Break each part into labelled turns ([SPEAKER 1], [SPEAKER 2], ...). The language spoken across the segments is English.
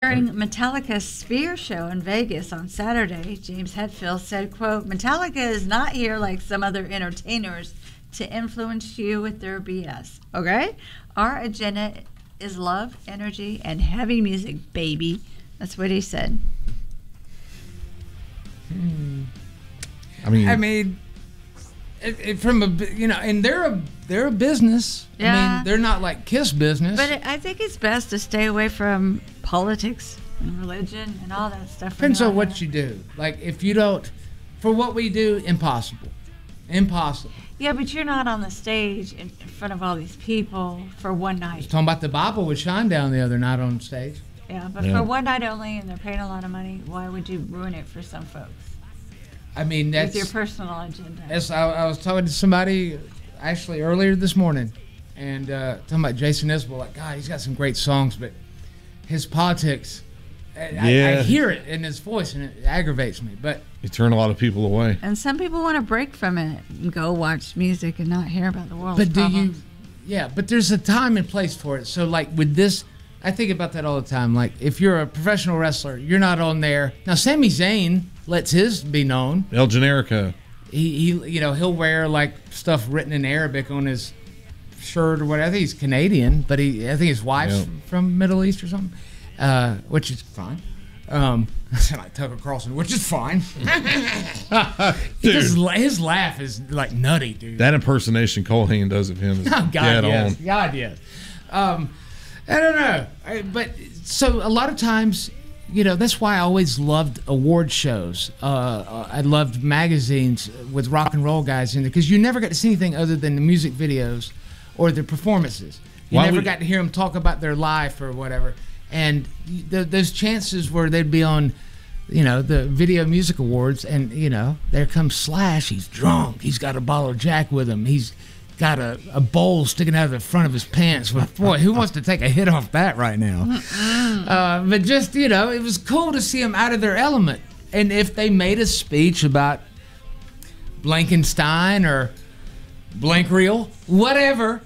[SPEAKER 1] During Metallica's Sphere show in Vegas on Saturday, James Hetfield said, quote, "Metallica is not here like some other entertainers to influence you with their BS, okay? Our agenda is love, energy, and heavy music, baby." That's what he said.
[SPEAKER 2] I mean, from a, and they're a business.
[SPEAKER 1] Yeah.
[SPEAKER 2] I mean, they're not like Kiss business.
[SPEAKER 1] But I think it's best to stay away from politics and religion and all that stuff.
[SPEAKER 2] Depends on what you do. Like, if you don't, for what we do, impossible.
[SPEAKER 1] Yeah, but you're not on the stage in front of all these people for one night.
[SPEAKER 2] I was talking about the Bible with Shinedown the other night on stage.
[SPEAKER 1] Yeah, but for one night only, and they're paying a lot of money, why would you ruin it for some folks?
[SPEAKER 2] I mean, that's...
[SPEAKER 1] With your personal agenda.
[SPEAKER 2] I was talking to somebody, actually, earlier this morning, and talking about Jason Isbell. Like, God, he's got some great songs, but his politics... I hear it in his voice, and it aggravates me. But
[SPEAKER 3] you turn a lot of people away.
[SPEAKER 1] And some people want to break from it and go watch music and not hear about the world.
[SPEAKER 2] But but there's a time and place for it. So, like, with this, I think about that all the time. Like, if you're a professional wrestler, you're not on there. Now, Sami Zayn lets his be known.
[SPEAKER 3] El Generico.
[SPEAKER 2] He'll wear, like, stuff written in Arabic on his shirt or whatever. I think he's Canadian, but I think his wife's from Middle East or something. Which is fine. I sound like Tucker Carlson, which is fine. Because his laugh is like nutty, dude.
[SPEAKER 3] That impersonation Cole Hain does of him is dead on.
[SPEAKER 2] God, yes. I don't know. But so a lot of times, that's why I always loved award shows. I loved magazines with rock and roll guys in there because you never got to see anything other than the music videos or the performances. You never got to hear them talk about their life or whatever. And those chances where they'd be on, the Video Music Awards, and, there comes Slash. He's drunk. He's got a bottle of Jack with him. He's got a bowl sticking out of the front of his pants. Well, boy, who wants to take a hit off that right now? But just, it was cool to see them out of their element. And if they made a speech about Blankenstein or Blank Reel, whatever,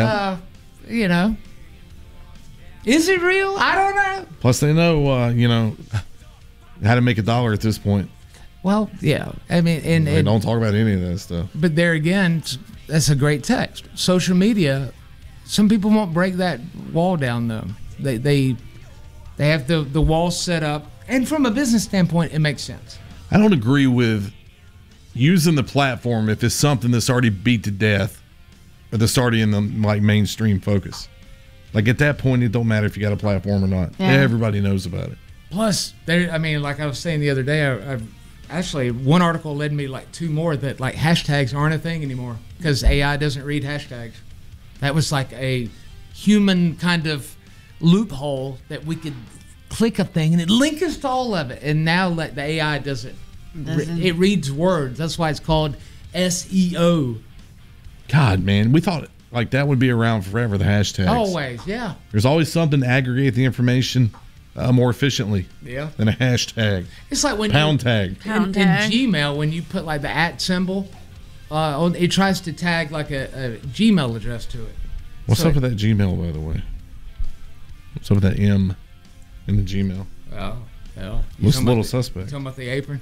[SPEAKER 2] is it real? I don't know.
[SPEAKER 3] Plus, they know, how to make a dollar at this point.
[SPEAKER 2] Well, yeah. I mean, and
[SPEAKER 3] they don't talk about any of that stuff.
[SPEAKER 2] But there again, that's a great text. Social media, some people won't break that wall down, though. They have the wall set up, and from a business standpoint, it makes sense.
[SPEAKER 3] I don't agree with using the platform if it's something that's already beat to death or that's already in the mainstream focus. Like, at that point, it don't matter if you got a platform or not. Yeah. Everybody knows about it.
[SPEAKER 2] Plus, like I was saying the other day, I've actually, one article led me like two more that, like, hashtags aren't a thing anymore because AI doesn't read hashtags. That was like a human kind of loophole that we could click a thing and it link us to all of it. And now the AI doesn't. It reads words. That's why it's called SEO.
[SPEAKER 3] God, man, we thought like that would be around forever, the hashtags.
[SPEAKER 2] Always, yeah.
[SPEAKER 3] There's always something to aggregate the information more efficiently than a hashtag.
[SPEAKER 2] It's like when
[SPEAKER 3] pound tag.
[SPEAKER 2] In Gmail, when you put like the @ symbol, it tries to tag like a Gmail address to it.
[SPEAKER 3] What's up with that Gmail, by the way? What's up with that M in the Gmail?
[SPEAKER 2] Oh, hell.
[SPEAKER 3] Looks a little suspect.
[SPEAKER 2] Talking about the apron?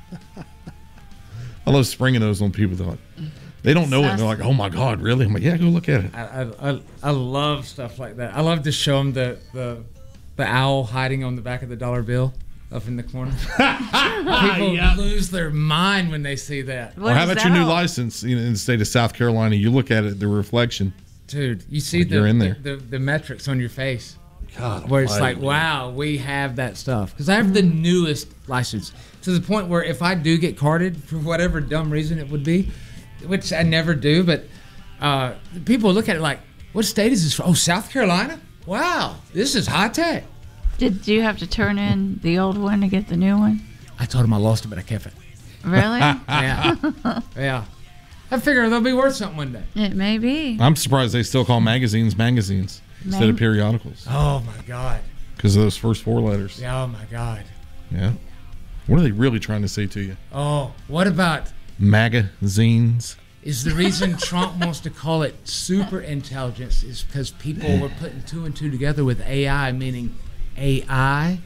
[SPEAKER 3] I love springing those on people. They don't know it. And they're like, "Oh my God, really?" I'm like, "Yeah, go look at it."
[SPEAKER 2] I love stuff like that. I love to show them the owl hiding on the back of the dollar bill up in the corner. People lose their mind when they see that.
[SPEAKER 3] Well, how about your new license in the state of South Carolina? You look at it, the reflection.
[SPEAKER 2] Dude, you see the metrics on your face.
[SPEAKER 3] God,
[SPEAKER 2] where it's like, wow, we have that stuff. Because I have the newest license to the point where if I do get carded for whatever dumb reason it would be, which I never do, but people look at it like, what state is this from? Oh, South Carolina? Wow, this is high tech.
[SPEAKER 1] Did you have to turn in the old one to get the new one?
[SPEAKER 2] I told him I lost it, but I kept it.
[SPEAKER 1] Really?
[SPEAKER 2] Yeah. Yeah. I figure they'll be worth something one day.
[SPEAKER 1] It may be.
[SPEAKER 3] I'm surprised they still call magazines instead of periodicals.
[SPEAKER 2] Oh, my God.
[SPEAKER 3] Because of those first four letters.
[SPEAKER 2] Yeah, oh, my God.
[SPEAKER 3] Yeah. What are they really trying to say to you?
[SPEAKER 2] Oh, what about...
[SPEAKER 3] magazines?
[SPEAKER 2] Is the reason Trump wants to call it super intelligence is because people were putting two and two together with AI, meaning AI